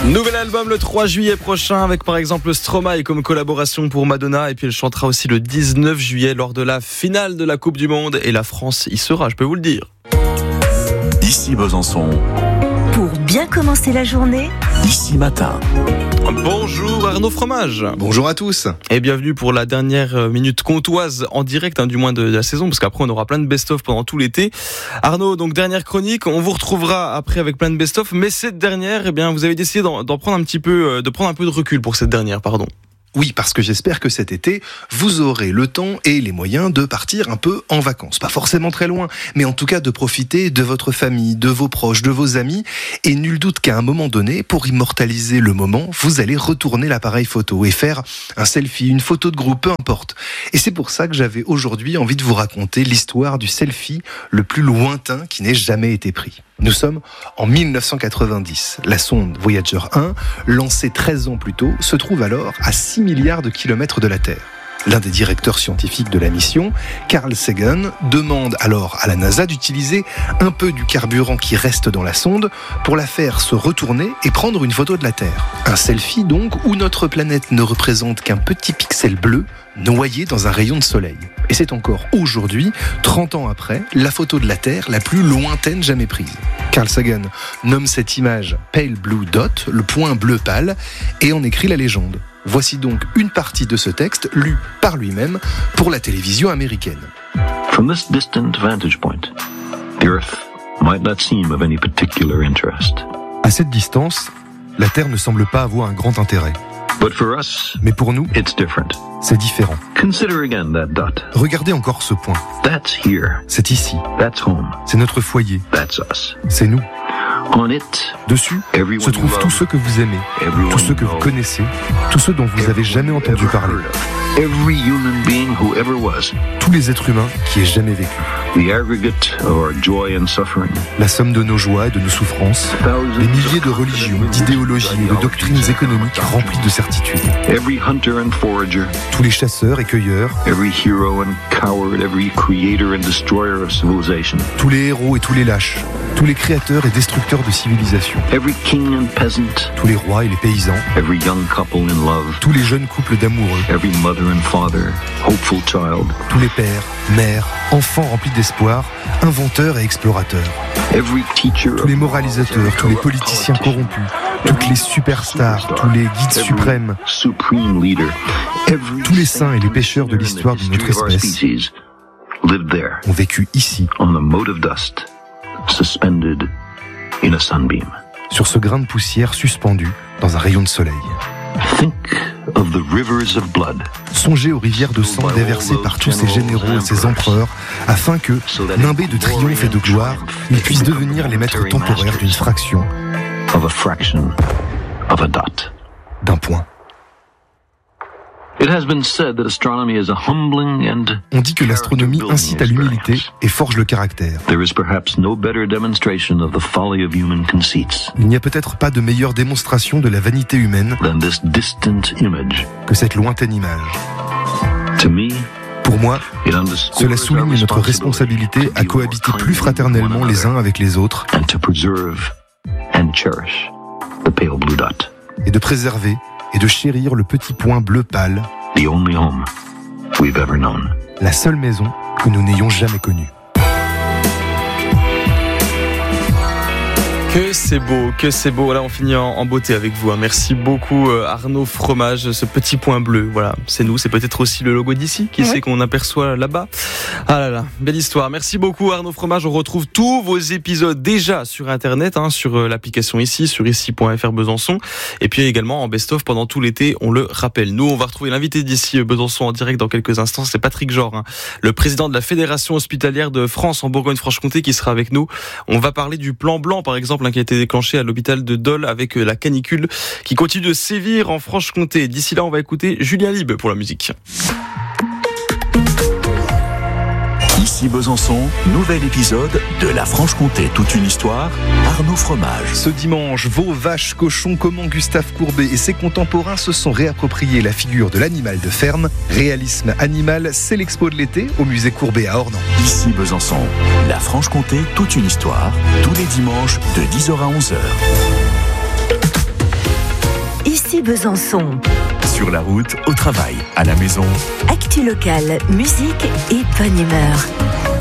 Nouvel album le 3 juillet prochain avec par exemple Stromae comme collaboration pour Madonna, et puis elle chantera aussi le 19 juillet lors de la finale de la Coupe du Monde, et la France y sera, je peux vous le dire. Ici Besançon. Pour bien commencer la journée, Ici Matin. Bonjour Arnaud Fromage. Bonjour à tous. Et bienvenue pour la dernière minute comtoise en direct, du moins de la saison, parce qu'après on aura plein de best-of pendant tout l'été. Arnaud, donc dernière chronique, on vous retrouvera après avec plein de best-of, mais cette dernière, vous avez décidé d'en prendre un petit peu, de prendre un peu de recul pour cette dernière, pardon. Oui, parce que j'espère que cet été, vous aurez le temps et les moyens de partir un peu en vacances. Pas forcément très loin, mais en tout cas de profiter de votre famille, de vos proches, de vos amis. Et nul doute qu'à un moment donné, pour immortaliser le moment, vous allez retourner l'appareil photo et faire un selfie, une photo de groupe, peu importe. Et c'est pour ça que j'avais aujourd'hui envie de vous raconter l'histoire du selfie le plus lointain qui n'ait jamais été pris. Nous sommes en 1990. La sonde Voyager 1, lancée 13 ans plus tôt, se trouve alors à 6 milliards de kilomètres de la Terre. L'un des directeurs scientifiques de la mission, Carl Sagan, demande alors à la NASA d'utiliser un peu du carburant qui reste dans la sonde pour la faire se retourner et prendre une photo de la Terre. Un selfie donc où notre planète ne représente qu'un petit pixel bleu noyé dans un rayon de soleil. Et c'est encore aujourd'hui, 30 ans après, la photo de la Terre la plus lointaine jamais prise. Carl Sagan nomme cette image Pale Blue Dot, le point bleu pâle, et en écrit la légende. Voici donc une partie de ce texte lu par lui-même pour la télévision américaine. From this distant vantage point, the Earth might not seem of any particular interest. À cette distance, la Terre ne semble pas avoir un grand intérêt. But for us, Mais pour nous, it's different. c'est différent. Consider again that dot. Regardez encore ce point. That's here. C'est ici. That's home. C'est notre foyer. That's us. C'est nous. On it, Dessus se trouvent tous ceux que vous aimez, tous ceux que vous connaissez, tous ceux dont vous avez jamais entendu parler. every human being who ever was. Tous les êtres humains qui aient jamais vécu. The aggregate of our joy and suffering. La somme de nos joies et de nos souffrances. Les milliers de religions, d'idéologies et de doctrines économiques remplies de certitudes. Every hunter and forager. Tous les chasseurs et cueilleurs. Every hero and coward, every creator and destroyer of civilization. Tous les héros et tous les lâches. Tous les créateurs et destructeurs de civilisation. Every king and peasant. Tous les rois et les paysans. Every young couple in love. Tous les jeunes couples d'amoureux. Every mother and father, hopeful child. Tous les pères, mères, enfants remplis d'espoir, inventeurs et explorateurs. Every teacher. Tous les moralisateurs, tous les politiciens corrompus, toutes les superstars, tous les guides suprêmes, supreme leader. Tous les saints et les pécheurs de l'histoire de notre espèce lived there, ont vécu ici, on the mote of dust, suspended in a sunbeam. Sur ce grain de poussière suspendu dans un rayon de soleil. Think of the rivers of blood. Songez aux rivières de sang déversées par tous ces généraux et ces empereurs, afin que, nimbés de triomphe et de gloire, ils puissent devenir les maîtres temporaires d'une fraction, of a fraction of a dot. D'un point. It has been said that astronomy is a humbling and On dit que l'astronomie incite à l'humilité et forge le caractère. there is perhaps no better demonstration of the folly of human conceits Il n'y a peut-être pas de meilleure démonstration de la vanité humaine than this distant image. que cette lointaine image. To me, Pour moi, it underscores cela our souligne notre responsabilité à cohabiter plus fraternellement les uns avec les autres and to preserve and cherish the pale blue dot, et de préserver et de chérir le petit point bleu pâle, the only home we've ever known. la seule maison que nous n'ayons jamais connue. Que c'est beau. Là, on finit en beauté avec vous. Merci beaucoup Arnaud Fromage. Ce petit point bleu, voilà, c'est nous. C'est peut-être aussi le logo d'ici, qui sait qu'on aperçoit là-bas. Ah là là, belle histoire. Merci beaucoup Arnaud Fromage. On retrouve tous vos épisodes déjà sur Internet, sur l'application ici, sur ici.fr Besançon. Et puis également en best-of pendant tout l'été, on le rappelle. Nous, on va retrouver l'invité d'ici Besançon en direct dans quelques instants. C'est Patrick Jor, le président de la Fédération hospitalière de France en Bourgogne-Franche-Comté, qui sera avec nous. On va parler du plan blanc, par exemple, qui a été déclenché à l'hôpital de Dole avec la canicule qui continue de sévir en Franche-Comté. D'ici là, on va écouter Julien Lieb pour la musique. Ici Besançon, nouvel épisode de La Franche-Comté, toute une histoire, Arnaud Fromage. Ce dimanche, veaux, vaches, cochons, comment Gustave Courbet et ses contemporains se sont réappropriés la figure de l'animal de ferme. Réalisme animal, c'est l'expo de l'été au musée Courbet à Ornans. Ici Besançon, La Franche-Comté, toute une histoire, tous les dimanches de 10h à 11h. Ici Besançon. Sur la route, au travail, à la maison. Actu locale, musique et bonne humeur.